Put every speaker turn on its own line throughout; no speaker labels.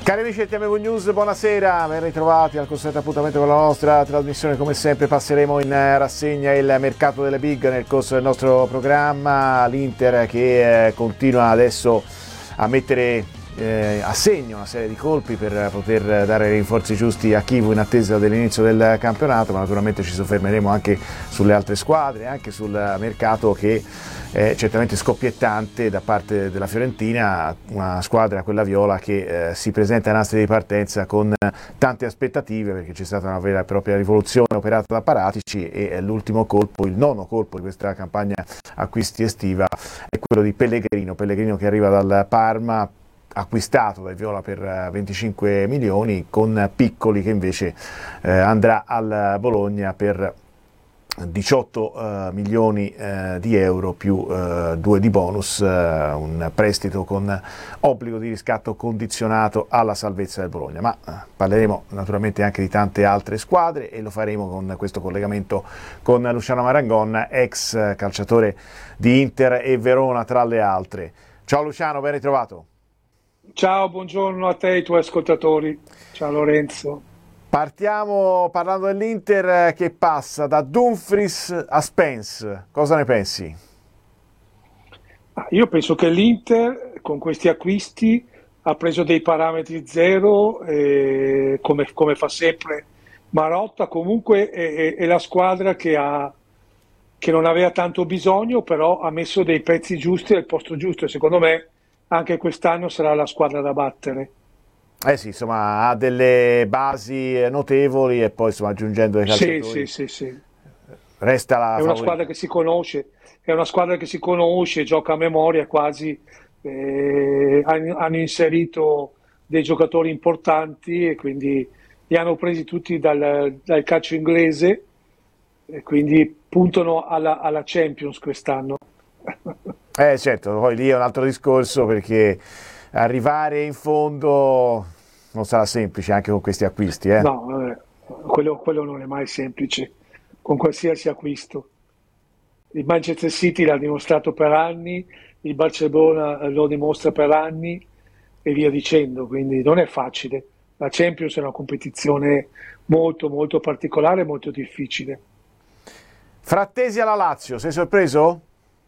Cari amici del TMV News, buonasera, ben ritrovati al consueto appuntamento con la nostra trasmissione. Come sempre passeremo in rassegna il mercato delle big nel corso del nostro programma. L'Inter che continua adesso a mettere a segno una serie di colpi per poter dare i rinforzi giusti a Chievo in attesa dell'inizio del campionato, ma naturalmente ci soffermeremo anche sulle altre squadre, anche sul mercato che è certamente scoppiettante da parte della Fiorentina, una squadra, quella viola, che si presenta in astri di partenza con tante aspettative, perché c'è stata una vera e propria rivoluzione operata da Paratici e l'ultimo colpo, il nono colpo di questa campagna acquisti estiva è quello di Pellegrino che arriva dal Parma, acquistato dai viola per 25 milioni, con Piccoli che invece andrà al Bologna per 18 milioni di euro più 2 di bonus, un prestito con obbligo di riscatto condizionato alla salvezza del Bologna. Ma parleremo naturalmente anche di tante altre squadre e lo faremo con questo collegamento con Luciano Marangon, ex calciatore di Inter e Verona tra le altre. Ciao Luciano, ben ritrovato.
Ciao, buongiorno a te e ai tuoi ascoltatori. Ciao Lorenzo.
Partiamo parlando dell'Inter che passa da Dumfries a Spence. Cosa ne pensi?
Io penso che l'Inter con questi acquisti ha preso dei parametri zero, come fa sempre Marotta. Comunque è la squadra che non aveva tanto bisogno, però ha messo dei pezzi giusti al posto giusto e secondo me anche quest'anno sarà la squadra da battere.
Sì, insomma, ha delle basi notevoli e poi insomma aggiungendo dei calciatori.
Sì.
Resta la
È una
favorita.
squadra che si conosce, gioca a memoria quasi, hanno inserito dei giocatori importanti e quindi li hanno presi tutti dal calcio inglese e quindi puntano alla Champions quest'anno.
Certo, poi lì è un altro discorso, perché arrivare in fondo non sarà semplice anche con questi acquisti.
No, quello non è mai semplice con qualsiasi acquisto. Il Manchester City l'ha dimostrato per anni, il Barcellona lo dimostra per anni e via dicendo, quindi non è facile. La Champions è una competizione molto molto particolare, molto difficile.
Frattesi alla Lazio, sei sorpreso?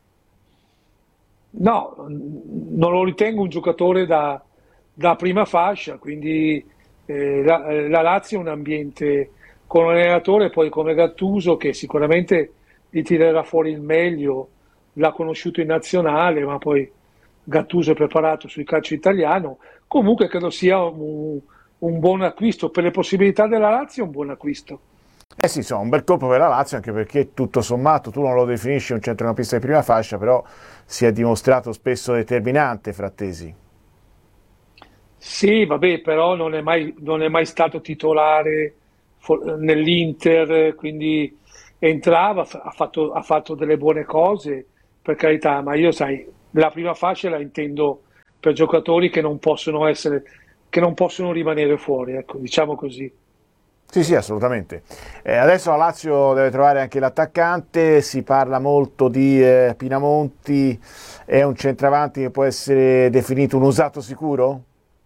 No, non lo ritengo un giocatore da prima fascia, quindi la Lazio è un ambiente con un allenatore poi come Gattuso che sicuramente gli tirerà fuori il meglio, l'ha conosciuto in nazionale, ma poi Gattuso è preparato sul calcio italiano. Comunque credo sia un buon acquisto, per le possibilità della Lazio è un buon acquisto.
Sì, insomma, un bel colpo per la Lazio, anche perché tutto sommato tu non lo definisci un centrocampista di prima fascia, però si è dimostrato spesso determinante Frattesi.
Sì, vabbè, però non è mai stato titolare nell'Inter, quindi entrava, ha fatto delle buone cose, per carità, ma io sai, la prima fascia la intendo per giocatori che non possono rimanere fuori, ecco, diciamo così.
Sì, assolutamente. Adesso la Lazio deve trovare anche l'attaccante, si parla molto di Pinamonti, è un centravanti che può essere definito un usato sicuro?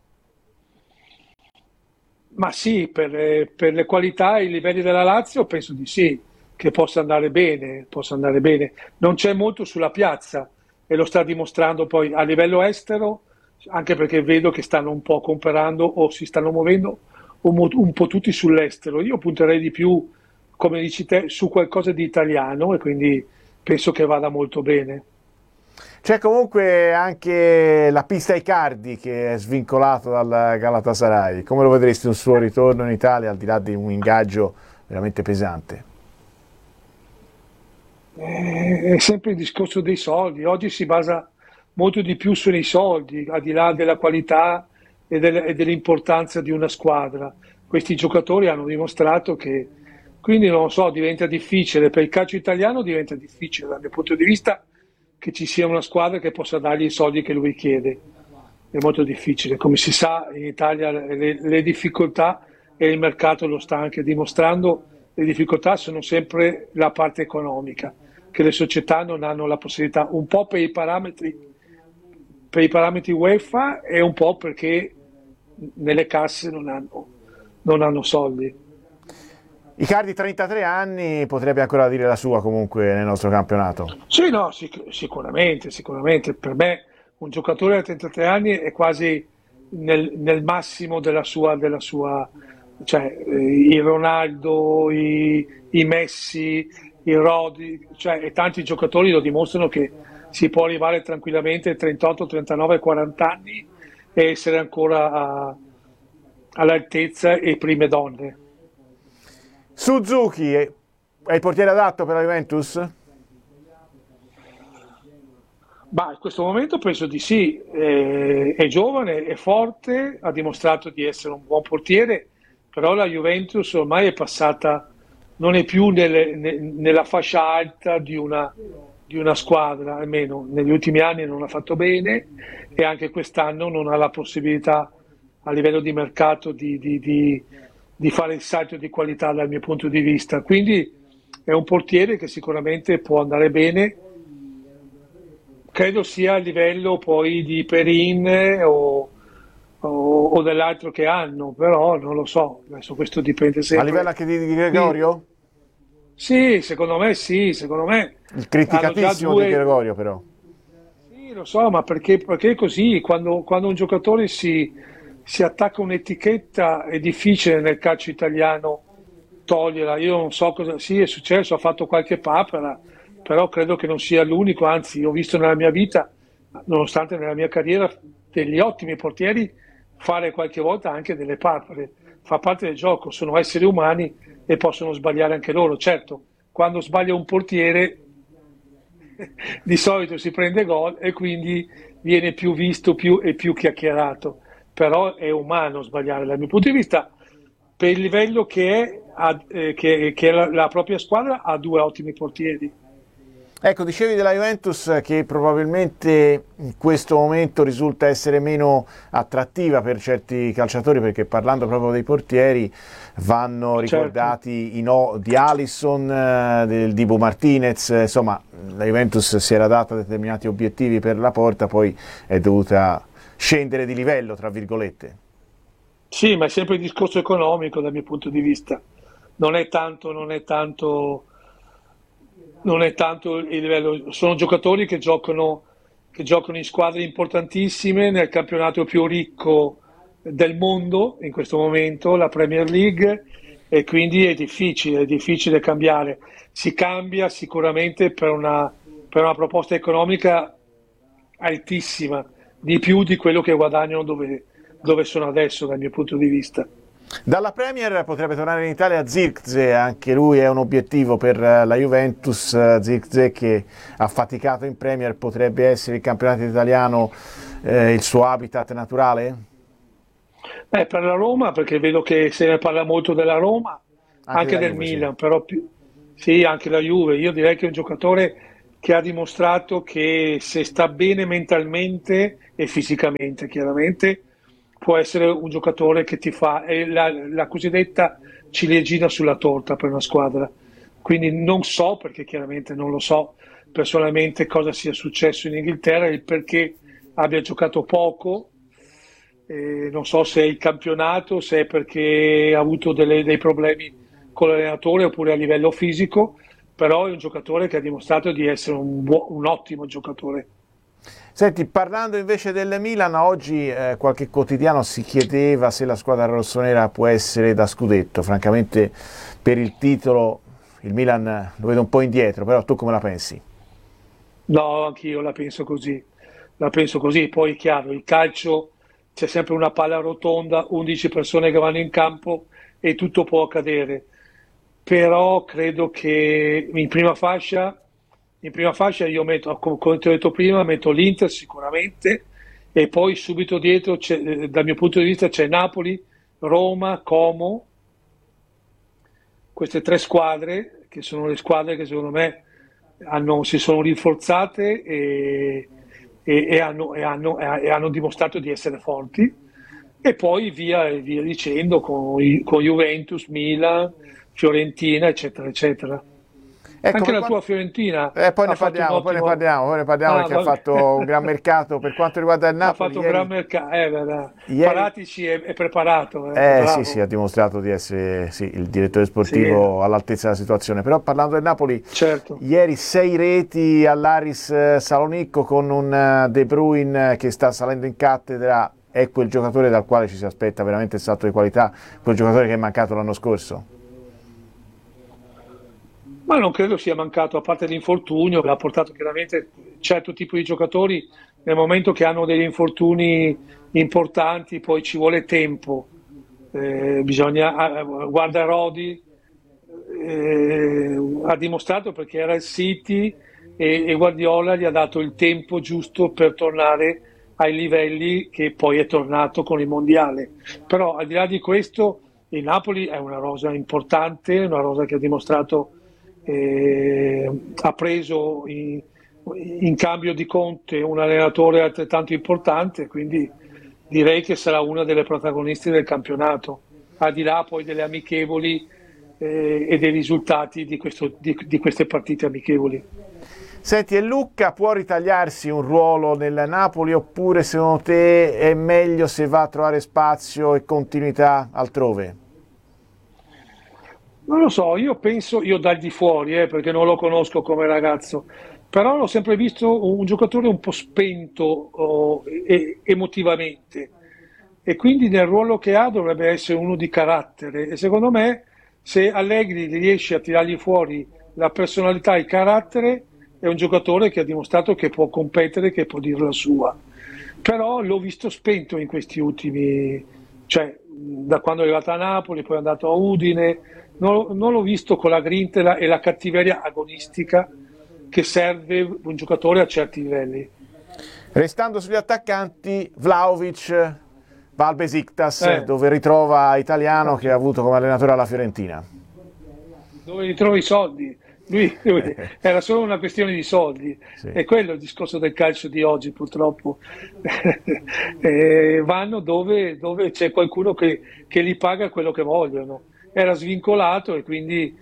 Ma sì, per le qualità e i livelli della Lazio penso di sì, che possa andare bene, possa andare bene. Non c'è molto sulla piazza e lo sta dimostrando poi a livello estero, anche perché vedo che stanno un po' comprando o si stanno muovendo un po' tutti sull'estero. Io punterei di più, come dici te, su qualcosa di italiano e quindi penso che vada molto bene.
C'è comunque anche la pista Icardi che è svincolato dal Galatasaray. Come lo vedresti un suo ritorno in Italia, al di là di un ingaggio veramente pesante?
È sempre il discorso dei soldi. Oggi si basa molto di più sui soldi, al di là della qualità e dell'importanza di una squadra. Questi giocatori hanno dimostrato che, quindi non lo so, diventa difficile, per il calcio italiano diventa difficile dal mio punto di vista che ci sia una squadra che possa dargli i soldi che lui chiede. È molto difficile. Come si sa, in Italia le difficoltà, e il mercato lo sta anche dimostrando, le difficoltà sono sempre la parte economica, che le società non hanno la possibilità, un po' per i parametri UEFA e un po' perché nelle casse non hanno soldi.
Icardi 33 anni potrebbe ancora dire la sua comunque nel nostro campionato.
Sì, no, sicuramente. Per me un giocatore a 33 anni è quasi nel massimo della sua, cioè i Ronaldo, i Messi, i Rodi, cioè e tanti giocatori lo dimostrano che si può arrivare tranquillamente a 38, 39, 40 anni e essere ancora all'altezza e prime donne.
Suzuki è il portiere adatto per la Juventus?
Ma in questo momento penso di sì, è giovane, è forte, ha dimostrato di essere un buon portiere, però la Juventus ormai è passata, non è più nella fascia alta di una squadra, almeno negli ultimi anni non ha fatto bene e anche quest'anno non ha la possibilità a livello di mercato di fare il salto di qualità dal mio punto di vista. Quindi è un portiere che sicuramente può andare bene. Credo sia a livello poi di Perin o dell'altro che hanno, però non lo so, adesso questo dipende
A livello
sempre.
anche di
Sì,
Gregorio?
sì, secondo me
Il
hanno già
criticatissimo di
due.
Gregorio però.
Sì, lo so, ma perché così? Quando un giocatore si attacca un'etichetta è difficile nel calcio italiano toglierla. Io non so cosa. Sì, è successo, ha fatto qualche papera, però credo che non sia l'unico. Anzi, ho visto nella mia vita, nonostante nella mia carriera, degli ottimi portieri fare qualche volta anche delle papere. Fa parte del gioco, sono esseri umani e possono sbagliare anche loro. Certo, quando sbaglia un portiere di solito si prende gol e quindi viene più visto e più chiacchierato, però è umano sbagliare dal mio punto di vista, per il livello che è la propria squadra ha due ottimi portieri.
Ecco, dicevi della Juventus che probabilmente in questo momento risulta essere meno attrattiva per certi calciatori, perché parlando proprio dei portieri vanno
Certo.
ricordati i no di Alisson, del Dibu Martinez, insomma la Juventus si era data determinati obiettivi per la porta, poi è dovuta scendere di livello, tra virgolette.
Sì, ma è sempre il discorso economico dal mio punto di vista, non è tanto il livello, sono giocatori che giocano in squadre importantissime nel campionato più ricco del mondo in questo momento, la Premier League, e quindi è difficile cambiare. Si cambia sicuramente per una proposta economica altissima, di più di quello che guadagnano dove sono adesso, dal mio punto di vista.
Dalla Premier potrebbe tornare in Italia Zirkzee, anche lui è un obiettivo per la Juventus. Zirkzee che ha faticato in Premier, potrebbe essere il campionato italiano il suo habitat naturale?
Per la Roma, perché vedo che se ne parla molto della Roma,
Anche
anche
della
del
Juve, sì.
Milan, però sì, anche la Juve. Io direi che è un giocatore che ha dimostrato che se sta bene mentalmente e fisicamente, chiaramente, può essere un giocatore che ti fa è la cosiddetta ciliegina sulla torta per una squadra. Quindi non so, perché chiaramente non lo so personalmente cosa sia successo in Inghilterra, il perché abbia giocato poco. Non so se è il campionato, se è perché ha avuto dei problemi con l'allenatore oppure a livello fisico, però è un giocatore che ha dimostrato di essere un ottimo giocatore.
Senti, parlando invece del Milan, oggi qualche quotidiano si chiedeva se la squadra rossonera può essere da scudetto. Francamente per il titolo il Milan lo vedo un po' indietro, però tu come la pensi?
No, anch'io la penso così. La penso così. Poi è chiaro, il calcio c'è sempre una palla rotonda, 11 persone che vanno in campo e tutto può accadere. Però credo che in prima fascia io metto, come ti ho detto prima, metto l'Inter sicuramente e poi subito dietro, dal mio punto di vista, c'è Napoli, Roma, Como, queste tre squadre che sono le squadre che secondo me si sono rinforzate e hanno dimostrato di essere forti. E poi via dicendo con Juventus, Milan, Fiorentina, eccetera, eccetera.
Ecco,
Anche la tua Fiorentina
poi
ha fatto un ottimo...
poi ne parliamo perché ha fatto un gran mercato per quanto riguarda il
Ha
Napoli.
fatto un
Ieri,
gran mercato,
ieri
Paratici è preparato,
sì, sì,
bravo.
ha dimostrato di essere sì, il direttore
Sì,
sportivo all'altezza della situazione. Però parlando del Napoli,
certo.
ieri 6 reti all'Aris Salonicco con un De Bruyne che sta salendo in cattedra. È quel giocatore dal quale ci si aspetta veramente il salto di qualità, quel giocatore che è mancato l'anno scorso.
Ma non credo sia mancato, a parte l'infortunio, che ha portato chiaramente certo tipo di giocatori nel momento che hanno degli infortuni importanti, poi ci vuole tempo. Guarda Rodi, ha dimostrato perché era il City e Guardiola gli ha dato il tempo giusto per tornare ai livelli che poi è tornato con il mondiale. Però al di là di questo, il Napoli è una rosa importante, una rosa che ha dimostrato, ha preso in cambio di Conte un allenatore altrettanto importante, quindi direi che sarà una delle protagoniste del campionato, al di là poi delle amichevoli e dei risultati di queste partite amichevoli.
Senti, e Lucca può ritagliarsi un ruolo nel Napoli oppure secondo te è meglio se va a trovare spazio e continuità altrove?
Non lo so, io penso, io dal di fuori, perché non lo conosco come ragazzo, però l'ho sempre visto un giocatore un po' spento emotivamente e quindi nel ruolo che ha dovrebbe essere uno di carattere e secondo me se Allegri riesce a tirargli fuori la personalità e il carattere è un giocatore che ha dimostrato che può competere, che può dire la sua. Però l'ho visto spento in questi ultimi, cioè da quando è arrivato a Napoli, poi è andato a Udine, non l'ho visto con la grinta e la cattiveria agonistica che serve un giocatore a certi livelli.
Restando sugli attaccanti, Vlahovic va al Besiktas
Eh,
dove ritrova Italiano che ha avuto come allenatore alla Fiorentina.
dove ritrova i soldi? Lui era solo una questione di soldi,
Sì.
e quello è il discorso del calcio di oggi purtroppo. Vanno dove c'è qualcuno che li paga quello che vogliono. Era svincolato e quindi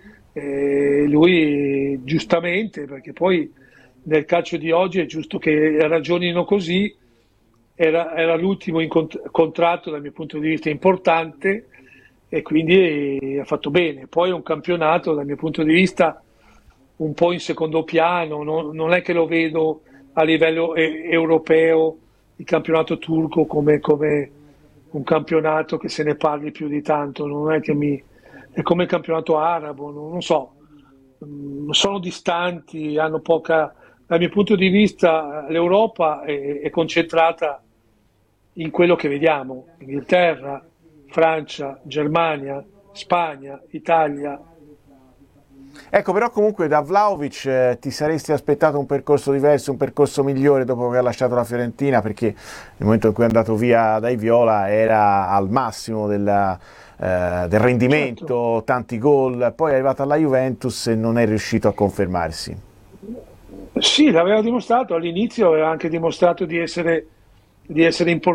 lui giustamente, perché poi nel calcio di oggi è giusto che ragionino così, era l'ultimo contratto dal mio punto di vista importante e quindi ha fatto bene. Poi è un campionato dal mio punto di vista un po' in secondo piano, non è che lo vedo a livello europeo, il campionato turco come un campionato che se ne parli più di tanto, non è che è come il campionato arabo, non so. Sono distanti, hanno poca, dal mio punto di vista l'Europa è concentrata in quello che vediamo, Inghilterra, Francia, Germania, Spagna, Italia.
Ecco, però comunque da Vlahovic ti saresti aspettato un percorso diverso, un percorso migliore dopo che ha lasciato la Fiorentina, perché nel momento in cui è andato via dai Viola era al massimo del rendimento,
Certo.
tanti gol, poi è arrivato alla Juventus e non è riuscito a confermarsi.
Sì, l'aveva dimostrato all'inizio, aveva anche dimostrato di essere importante.